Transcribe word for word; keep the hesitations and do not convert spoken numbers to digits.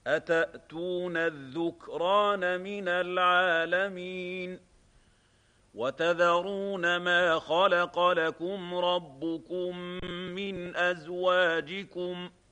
أتأتون الذكران من العالمين وتذرون ما خلق لكم ربكم من أزواجكم